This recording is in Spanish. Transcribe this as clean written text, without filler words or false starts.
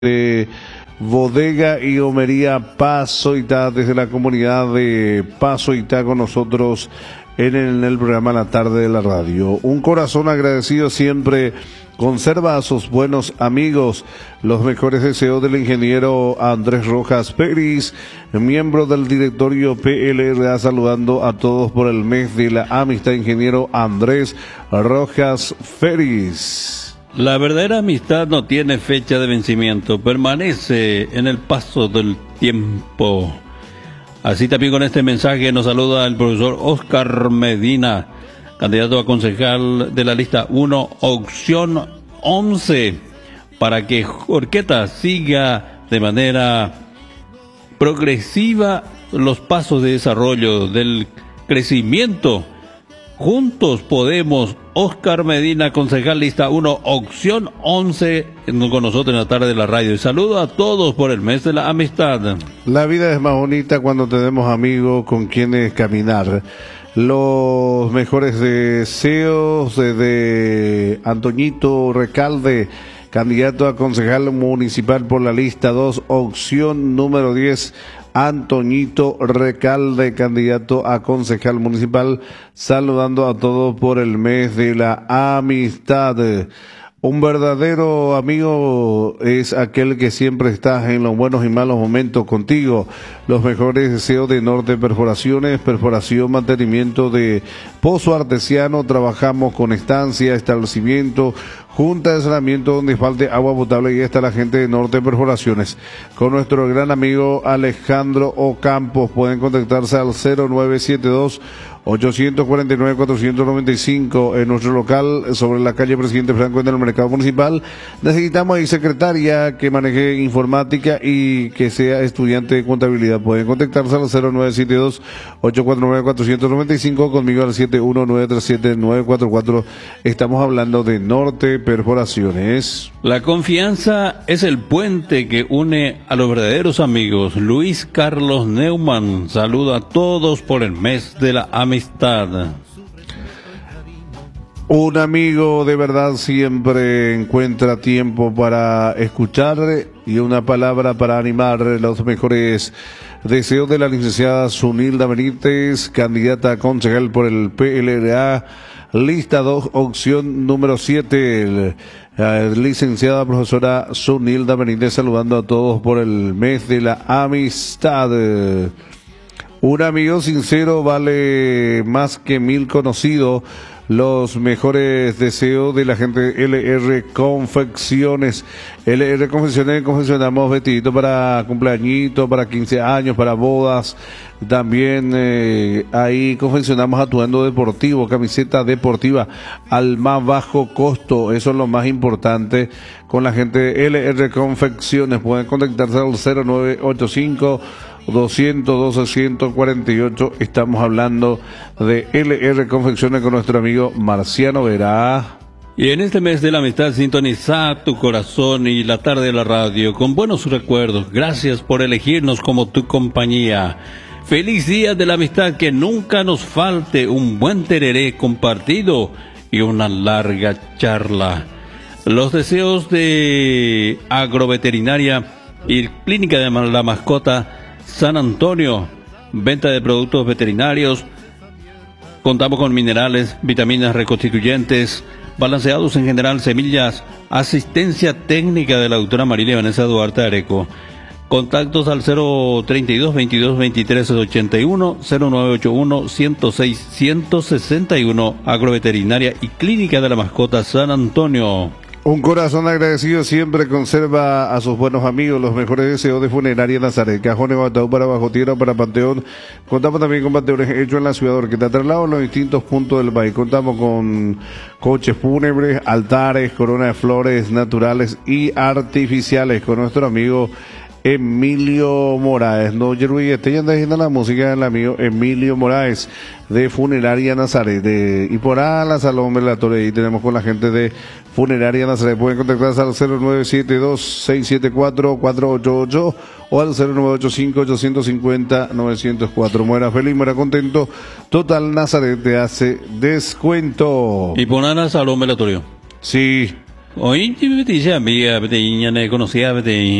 de Bodega y Homería Paso Itá, desde la comunidad de Paso Itá, con nosotros en el programa La Tarde de la Radio. Un corazón agradecido siempre conserva a sus buenos amigos. Los mejores deseos del ingeniero Andrés Rojas Pérez, miembro del directorio PLRA, saludando a todos por el mes de la amistad. Ingeniero Andrés Rojas Pérez. La verdadera amistad no tiene fecha de vencimiento, permanece en el paso del tiempo. Así también con este mensaje nos saluda el profesor Oscar Medina, candidato a concejal de la lista 1, opción 11, para que Jorqueta siga de manera progresiva los pasos de desarrollo, del crecimiento. Juntos podemos. Oscar Medina, concejal lista 1, opción 11, con nosotros en la tarde de la radio. Y saludo a todos por el mes de la amistad. La vida es más bonita cuando tenemos amigos con quienes caminar. Los mejores deseos de Antoñito Recalde, candidato a concejal municipal por la lista 2, opción número 10. Antoñito Recalde, candidato a concejal municipal, saludando a todos por el mes de la amistad. Un verdadero amigo es aquel que siempre está en los buenos y malos momentos contigo. Los mejores deseos de Norte Perforaciones, perforación, mantenimiento de pozo artesiano. Trabajamos con estancia, establecimiento, junta de saneamiento donde falte agua potable, y está la gente de Norte Perforaciones. Con nuestro gran amigo Alejandro Ocampos pueden contactarse al 0972 849-495 en nuestro local sobre la calle Presidente Franco en el mercado municipal. Necesitamos ahí secretaria que maneje informática y que sea estudiante de contabilidad. Pueden contactarse al 0972-849-495, conmigo al 71937-944. Estamos hablando de Norte Perforaciones. La confianza es el puente que une a los verdaderos amigos. Luis Carlos Neumann saluda a todos por el mes de la amistad. Un amigo de verdad siempre encuentra tiempo para escuchar y una palabra para animar. Los mejores deseos de la licenciada Zunilda Benítez, candidata a concejal por el PLRA, lista 2, opción número 7. Licenciada profesora Zunilda Benítez, saludando a todos por el mes de la amistad. Un amigo sincero vale más que 1000 conocidos. Los mejores deseos de la gente de LR Confecciones. LR Confecciones, confeccionamos vestiditos para cumpleañitos, para 15 años, para bodas. También ahí confeccionamos atuendo deportivo, camiseta deportiva al más bajo costo. Eso es lo más importante con la gente de LR Confecciones. Pueden contactarse al 0985 212 148. Estamos hablando de LR Confecciones con nuestro amigo Marciano Vera. Y en este mes de la amistad, sintoniza tu corazón y la tarde de la radio con buenos recuerdos. Gracias por elegirnos como tu compañía. Feliz día de la amistad, que nunca nos falte un buen tereré compartido y una larga charla. Los deseos de Agroveterinaria y Clínica de la Mascota San Antonio, venta de productos veterinarios. Contamos con minerales, vitaminas reconstituyentes, balanceados en general, semillas, asistencia técnica de la doctora Marilia Vanessa Duarte Areco. Contactos al 032 22 23 81, 0981 106 161. Agroveterinaria y Clínica de la Mascota San Antonio. Un corazón agradecido siempre conserva a sus buenos amigos. Los mejores deseos de Funeraria Nazaret, cajones o ataúd para bajo tierra, para panteón. Contamos también con panteones hechos en la ciudad que está traslado en los distintos puntos del país. Contamos con coches fúnebres, altares, coronas de flores naturales y artificiales con nuestro amigo Emilio Moraes. No, Yerui, estoy andando la música del amigo Emilio Moraes de Funeraria Nazaret. Y por la Salón Velatorio, ahí tenemos con la gente de Funeraria Nazaret. Pueden contactarse al 0972-674-488 o al 0985-850-904. Muera feliz, muera contento. Total Nazaret te hace descuento. Y poner al Salón Velatorio. Sí. Hoy me dice amiga, me conocía,